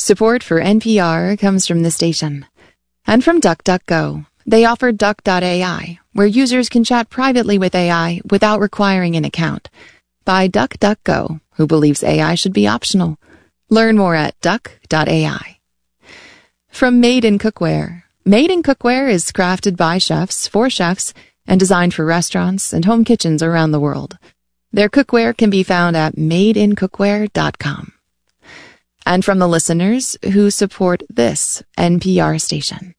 Support for NPR comes from the station. And from DuckDuckGo. They offer Duck.ai, where users can chat privately with AI without requiring an account. By DuckDuckGo, who believes AI should be optional. Learn more at Duck.ai. From Made in Cookware. Made in Cookware is crafted by chefs for chefs and designed for restaurants and home kitchens around the world. Their cookware can be found at madeincookware.com. And from the listeners who support this NPR station.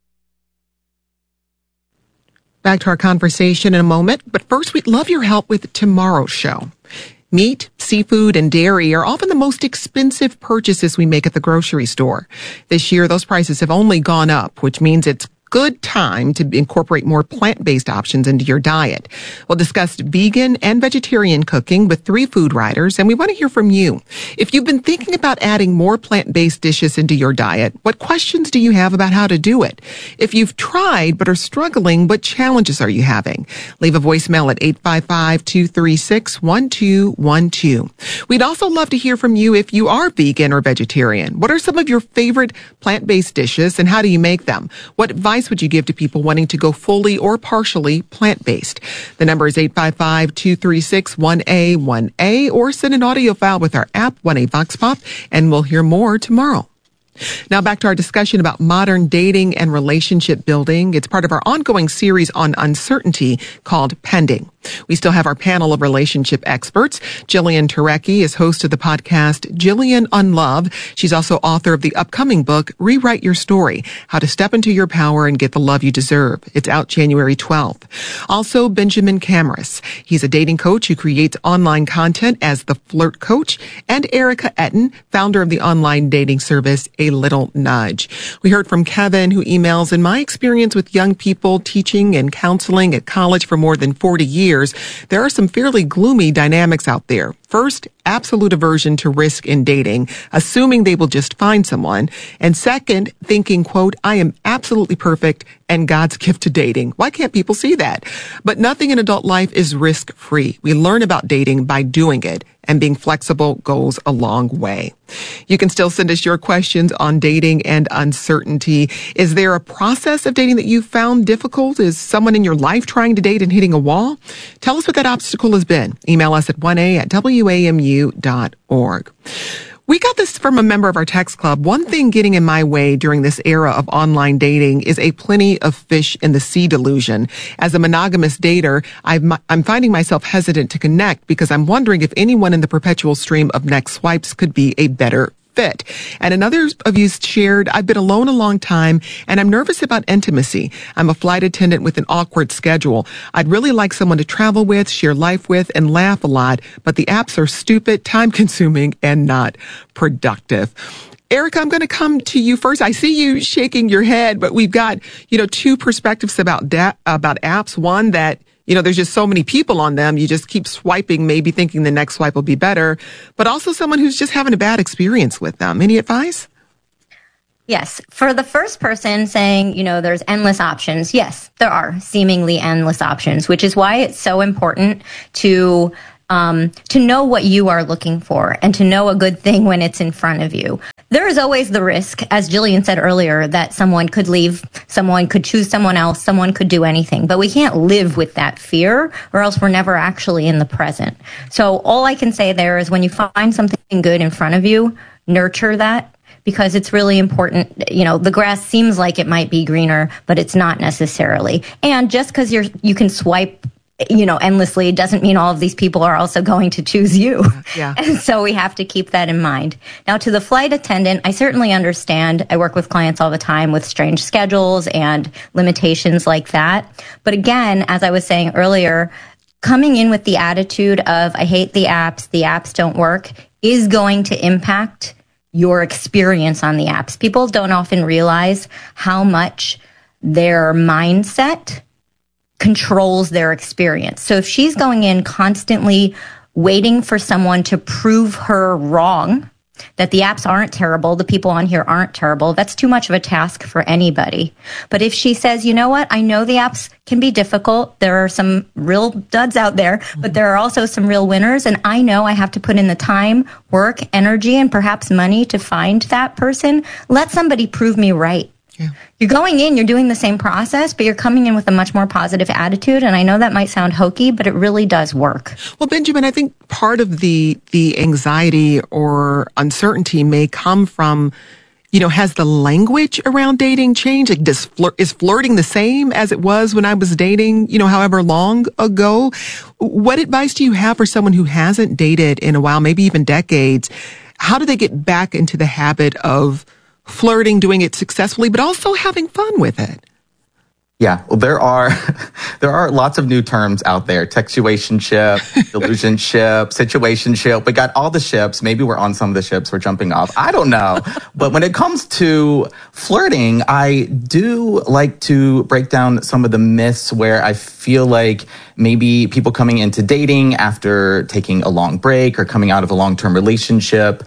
Back to our conversation in a moment, but first we'd love your help with tomorrow's show. Meat, seafood, and dairy are often the most expensive purchases we make at the grocery store. This year, those prices have only gone up, which means it's good time to incorporate more plant-based options into your diet. We'll discuss vegan and vegetarian cooking with 3 food writers, and we want to hear from you. If you've been thinking about adding more plant-based dishes into your diet, what questions do you have about how to do it? If you've tried but are struggling, what challenges are you having? Leave a voicemail at 855-236-1212. We'd also love to hear from you if you are vegan or vegetarian. What are some of your favorite plant-based dishes, and how do you make them? What advice would you give to people wanting to go fully or partially plant-based? The number is 855-236-1A1A, or send an audio file with our app, 1A Vox Pop, and we'll hear more tomorrow. Now back to our discussion about modern dating and relationship building. It's part of our ongoing series on uncertainty called Pending. We still have our panel of relationship experts. Jillian Turecki is host of the podcast Jillian on Love. She's also author of the upcoming book, Rewrite Your Story, How to Step into Your Power and Get the Love You Deserve. It's out January 12th. Also, Benjamin Camaris. He's a dating coach who creates online content as the Flirt Coach. And Erica Etten, founder of the online dating service, A Little Nudge. We heard from Kevin, who emails, in my experience with young people teaching and counseling at college for more than 40 years, there are some fairly gloomy dynamics out there. First, absolute aversion to risk in dating, assuming they will just find someone. And second, thinking, quote, I am absolutely perfect and God's gift to dating. Why can't people see that? But nothing in adult life is risk-free. We learn about dating by doing it, and being flexible goes a long way. You can still send us your questions on dating and uncertainty. Is there a process of dating that you found difficult? Is someone in your life trying to date and hitting a wall? Tell us what that obstacle has been. Email us at 1a@wamu.org. We got this from a member of our text club. One thing getting in my way during this era of online dating is a plenty of fish in the sea delusion. As a monogamous dater, I'm finding myself hesitant to connect because I'm wondering if anyone in the perpetual stream of next swipes could be a better fit. And another of you shared, I've been alone a long time and I'm nervous about intimacy. I'm a flight attendant with an awkward schedule. I'd really like someone to travel with, share life with, and laugh a lot, but the apps are stupid, time-consuming, and not productive. Erica, I'm going to come to you first. I see you shaking your head, but we've got, 2 perspectives about apps. One that there's just so many people on them. You just keep swiping, maybe thinking the next swipe will be better, but also someone who's just having a bad experience with them. Any advice? Yes. For the first person saying, there's endless options. Yes, there are seemingly endless options, which is why it's so important to know what you are looking for and to know a good thing when it's in front of you. There is always the risk, as Jillian said earlier, that someone could leave, someone could choose someone else, someone could do anything. But we can't live with that fear or else we're never actually in the present. So all I can say there is when you find something good in front of you, nurture that. Because it's really important, the grass seems like it might be greener, but it's not necessarily. And just because you can swipe endlessly doesn't mean all of these people are also going to choose you. Yeah. And so we have to keep that in mind. Now, to the flight attendant, I certainly understand. I work with clients all the time with strange schedules and limitations like that. But again, as I was saying earlier, coming in with the attitude of, I hate the apps don't work, is going to impact your experience on the apps. People don't often realize how much their mindset controls their experience. So if she's going in constantly waiting for someone to prove her wrong, that the apps aren't terrible, the people on here aren't terrible. That's too much of a task for anybody. But if she says, you know what, I know the apps can be difficult. There are some real duds out there, but there are also some real winners. And I know I have to put in the time, work, energy, and perhaps money to find that person. Let somebody prove me right. Yeah. You're going in, you're doing the same process, but you're coming in with a much more positive attitude. And I know that might sound hokey, but it really does work. Well, Benjamin, I think part of the anxiety or uncertainty may come from, has the language around dating changed? Like, is flirting the same as it was when I was dating, however long ago? What advice do you have for someone who hasn't dated in a while, maybe even decades? How do they get back into the habit of flirting, doing it successfully, but also having fun with it? Yeah, well, there are lots of new terms out there: textuationship, delusionship, situationship. We got all the ships. Maybe we're on some of the ships. We're jumping off. I don't know. But when it comes to flirting, I do like to break down some of the myths where I feel like maybe people coming into dating after taking a long break or coming out of a long-term relationship,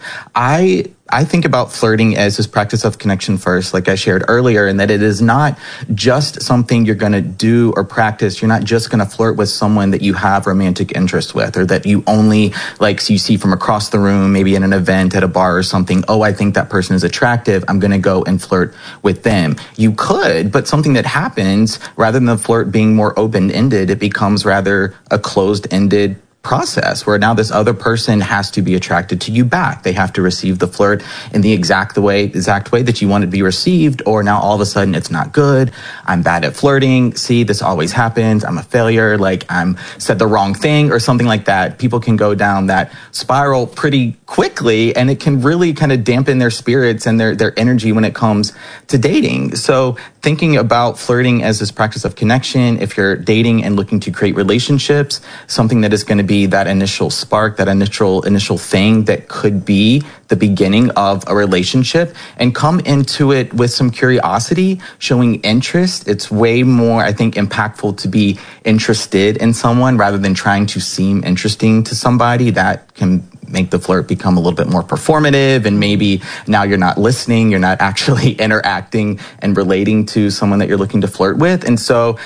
I think about flirting as this practice of connection first, like I shared earlier, and that it is not just something you're going to do or practice. You're not just going to flirt with someone that you have romantic interest with, or that you only you see from across the room, maybe in an event at a bar or something. Oh, I think that person is attractive. I'm going to go and flirt with them. You could, but something that happens, rather than the flirt being more open-ended, it becomes rather a closed-ended process where now this other person has to be attracted to you back. They have to receive the flirt in the exact way that you want it to be received, or now all of a sudden it's not good. I'm bad at flirting. See, this always happens. I'm a failure. I'm said the wrong thing or something like that. People can go down that spiral pretty quickly, and it can really kind of dampen their spirits and their energy when it comes to dating. So thinking about flirting as this practice of connection, if you're dating and looking to create relationships, something that is going to be that initial spark, that initial thing that could be the beginning of a relationship, and come into it with some curiosity, showing interest. It's way more, I think, impactful to be interested in someone rather than trying to seem interesting to somebody. That can make the flirt become a little bit more performative, and maybe now you're not listening, you're not actually interacting and relating to someone that you're looking to flirt with. And so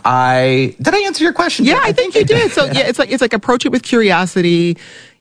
did I answer your question? Yeah, I think you did. So yeah, it's like approach it with curiosity.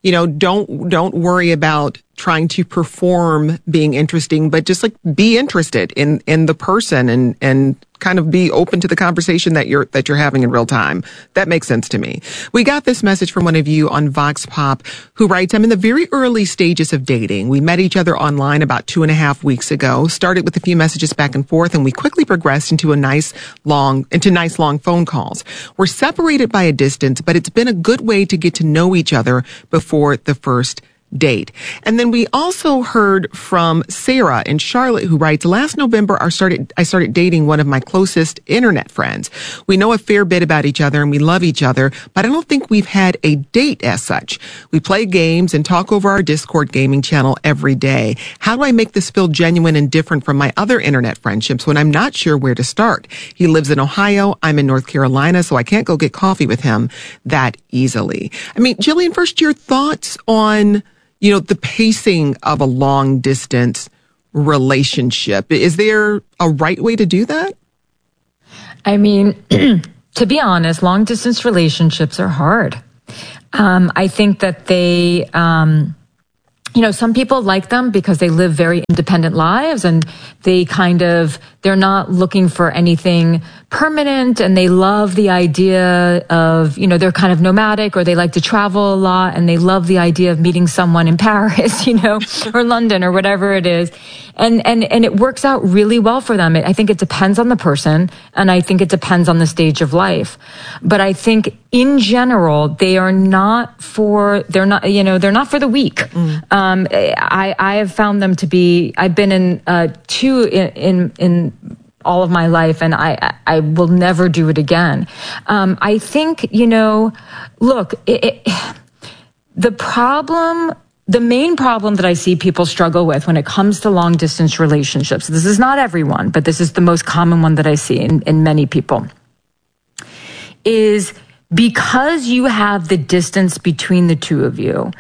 Don't worry about trying to perform being interesting, but just be interested in the person and kind of be open to the conversation that you're having in real time. That makes sense to me. We got this message from one of you on Vox Pop who writes, I'm in the very early stages of dating. We met each other online about 2.5 weeks ago, started with a few messages back and forth, and we quickly progressed into nice long phone calls. We're separated by a distance, but it's been a good way to get to know each other before the first date. And then we also heard from Sarah in Charlotte, who writes, last November, I started dating one of my closest internet friends. We know a fair bit about each other and we love each other, but I don't think we've had a date as such. We play games and talk over our Discord gaming channel every day. How do I make this feel genuine and different from my other internet friendships when I'm not sure where to start? He lives in Ohio. I'm in North Carolina, so I can't go get coffee with him that easily. I mean, Jillian, first, your thoughts on the pacing of a long distance relationship. Is there a right way to do that? I mean, to be honest, long distance relationships are hard. I think that they, some people like them because they live very independent lives and they're not looking for anything permanent, and they love the idea of, they're kind of nomadic, or they like to travel a lot, and they love the idea of meeting someone in Paris, or London or whatever it is. And it works out really well for them. I think it depends on the person, and I think it depends on the stage of life. But I think in general, they're not for the weak. I have found them to be, I've been in two in all of my life, and I will never do it again. I think, look, the main problem that I see people struggle with when it comes to long distance relationships, this is not everyone, but this is the most common one that I see in many people, is because you have the distance between the two of you,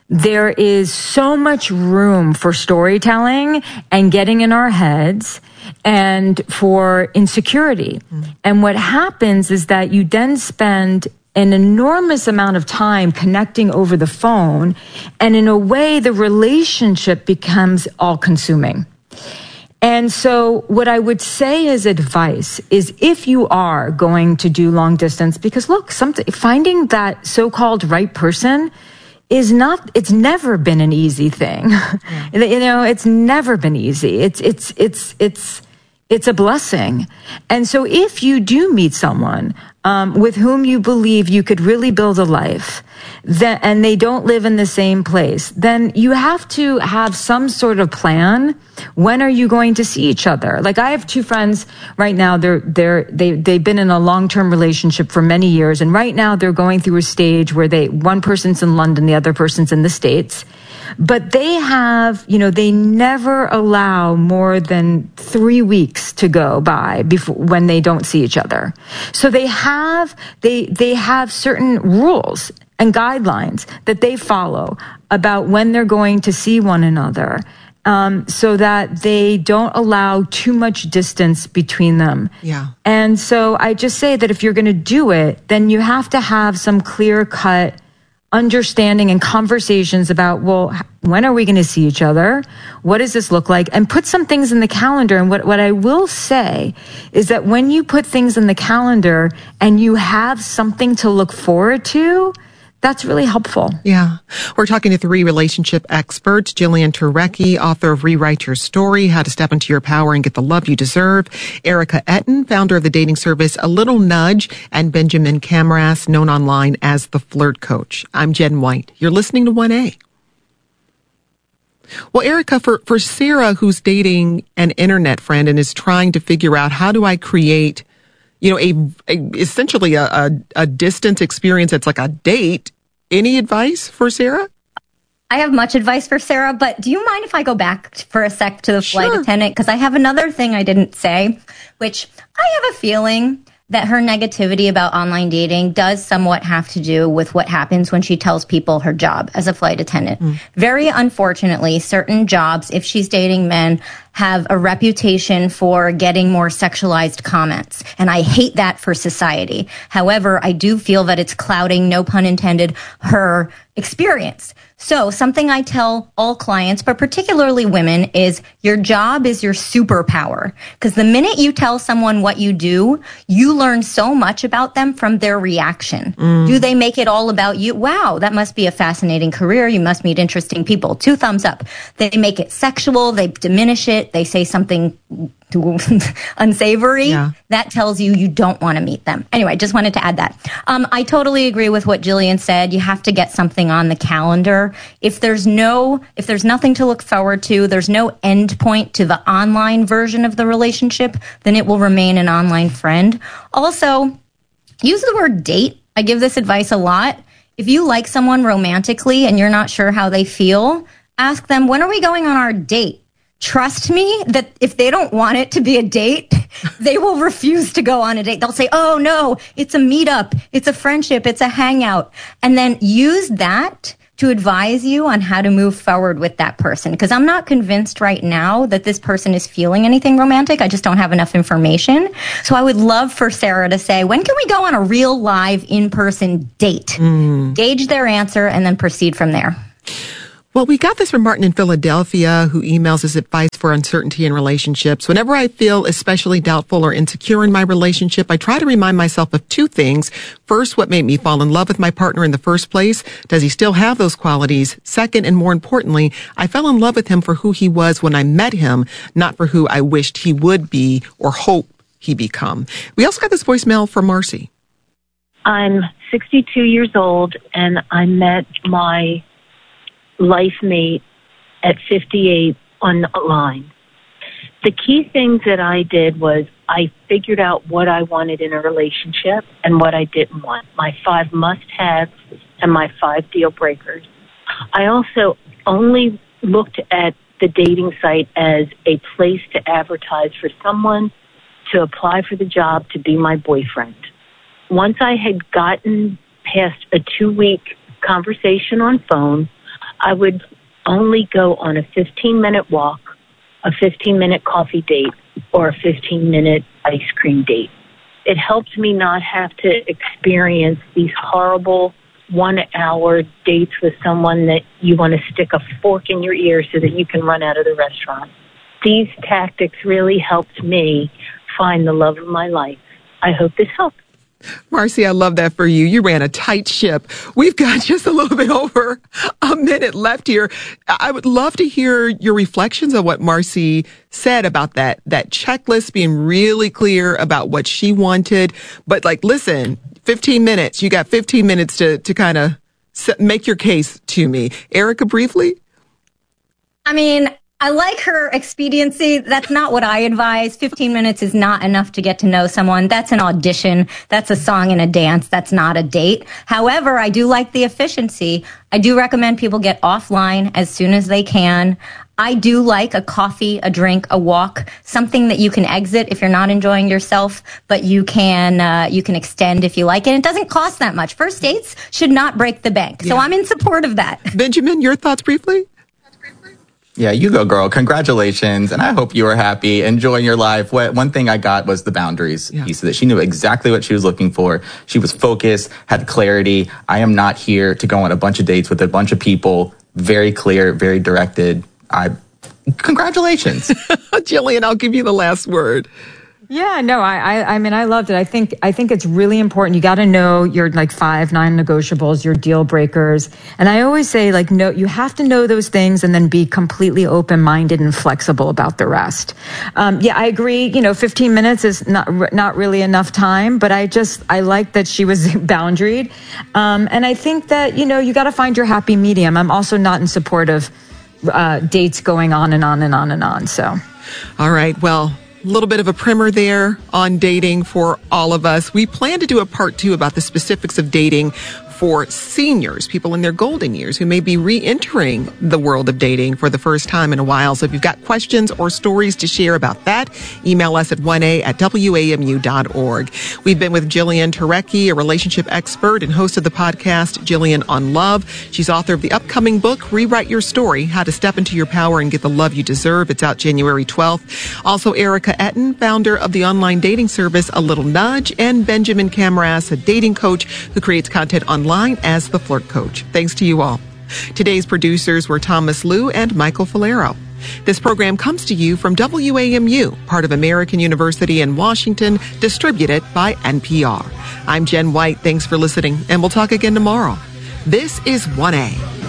there is so much room for storytelling and getting in our heads and for insecurity. And what happens is that you then spend an enormous amount of time connecting over the phone, and in a way, the relationship becomes all-consuming. And so what I would say as advice is, if you are going to do long distance, because look, finding that so-called right person it's never been an easy thing. It's never been easy. It's a blessing. And so if you do meet someone with whom you believe you could really build a life, and they don't live in the same place, then you have to have some sort of plan. When are you going to see each other? Like, I have two friends right now. They've been in a long-term relationship for many years, and right now they're going through a stage where one person's in London, the other person's in the States. But they have, they never allow more than 3 weeks to go by when they don't see each other. So they have certain rules and guidelines that they follow about when they're going to see one another, so that they don't allow too much distance between them. Yeah. And so I just say that if you're going to do it, then you have to have some clear-cut understanding and conversations about, well, when are we going to see each other? What does this look like? And put some things in the calendar. And what I will say is that when you put things in the calendar and you have something to look forward to, that's really helpful. Yeah. We're talking to 3 relationship experts: Jillian Turecki, author of Rewrite Your Story, How to Step Into Your Power and Get the Love You Deserve; Erica Etten, founder of the dating service A Little Nudge; and Benjamin Camras, known online as the Flirt Coach. I'm Jen White. You're listening to 1A. Well, Erica, for Sarah, who's dating an internet friend and is trying to figure out, how do I create essentially a distance experience that's like a date. Any advice for Sarah? I have much advice for Sarah, but do you mind if I go back for a sec to the flight attendant? Because I have another thing I didn't say, which I have a feeling that her negativity about online dating does somewhat have to do with what happens when she tells people her job as a flight attendant. Very unfortunately, certain jobs, if she's dating men, have a reputation for getting more sexualized comments. And I hate that for society. However, I do feel that it's clouding, no pun intended, her experience. So something I tell all clients, but particularly women, is your job is your superpower. Because the minute you tell someone what you do, you learn so much about them from their reaction. Do they make it all about you? Wow, that must be a fascinating career. You must meet interesting people. 2 thumbs up. They make it sexual. They diminish it. They say something unsavory. Yeah. That tells you don't want to meet them. Anyway, just wanted to add that. I totally agree with what Jillian said. You have to get something on the calendar. If there's nothing to look forward to, there's no end point to the online version of the relationship, then it will remain an online friend. Also, use the word date. I give this advice a lot. If you like someone romantically and you're not sure how they feel, ask them, when are we going on our date? Trust me that if they don't want it to be a date, they will refuse to go on a date. They'll say, oh no, it's a meetup, it's a friendship, it's a hangout. And then use that to advise you on how to move forward with that person. Because I'm not convinced right now that this person is feeling anything romantic. I just don't have enough information. So I would love for Sarah to say, when can we go on a real live in-person date? Gauge their answer and then proceed from there. Well, we got this from Martin in Philadelphia, who emails us advice for uncertainty in relationships. Whenever I feel especially doubtful or insecure in my relationship, I try to remind myself of 2 things. First, what made me fall in love with my partner in the first place? Does he still have those qualities? Second, and more importantly, I fell in love with him for who he was when I met him, not for who I wished he would be or hope he become. We also got this voicemail from Marcy. I'm 62 years old, and I met my life mate at 58 online. The key things that I did was I figured out what I wanted in a relationship and what I didn't want. My 5 must-haves and my 5 deal breakers. I also only looked at the dating site as a place to advertise for someone to apply for the job to be my boyfriend. Once I had gotten past a 2-week conversation on phone, I would only go on a 15-minute walk, a 15-minute coffee date, or a 15-minute ice cream date. It helped me not have to experience these horrible 1-hour dates with someone that you want to stick a fork in your ear so that you can run out of the restaurant. These tactics really helped me find the love of my life. I hope this helps. Marcy, I love that for you. You ran a tight ship. We've got just a little bit over a minute left here. I would love to hear your reflections on what Marcy said about that checklist, being really clear about what she wanted. But listen, 15 minutes. You got 15 minutes to kind of make your case to me. Erica, briefly? I mean, I like her expediency. That's not what I advise. 15 minutes is not enough to get to know someone. That's an audition. That's a song and a dance. That's not a date. However, I do like the efficiency. I do recommend people get offline as soon as they can. I do like a coffee, a drink, a walk, something that you can exit if you're not enjoying yourself, but you can extend if you like it. It doesn't cost that much. First dates should not break the bank. So I'm in support of that. Benjamin, your thoughts briefly? Yeah, you go, girl. Congratulations. And I hope you are happy, enjoying your life. One thing I got was the boundaries piece of it. She knew exactly what she was looking for. She was focused, had clarity. I am not here to go on a bunch of dates with a bunch of people. Very clear, very directed. Congratulations. Jillian, I'll give you the last word. Yeah, no, I mean, I loved it. I think it's really important. You got to know your 5 non-negotiables, your deal breakers. And I always say no, you have to know those things and then be completely open-minded and flexible about the rest. I agree. 15 minutes is not really enough time, but I like that she was boundaried. And I think that, you got to find your happy medium. I'm also not in support of dates going on and on and on and on. So, all right. Well, a little bit of a primer there on dating for all of us. We plan to do a part 2 about the specifics of dating for seniors, people in their golden years who may be re-entering the world of dating for the first time in a while. So if you've got questions or stories to share about that, email us at 1a@wamu.org. We've been with Jillian Turecki, a relationship expert and host of the podcast Jillian on Love. She's author of the upcoming book, Rewrite Your Story, How to Step into Your Power and Get the Love You Deserve. It's out January 12th. Also, Erica Etten, founder of the online dating service A Little Nudge, and Benjamin Camras, a dating coach who creates content online as the Flirt Coach. Thanks to you all. Today's producers were Thomas Liu and Michael Falero. This program comes to you from WAMU, part of American University in Washington, distributed by NPR. I'm Jen White. Thanks for listening, and we'll talk again tomorrow. This is 1A.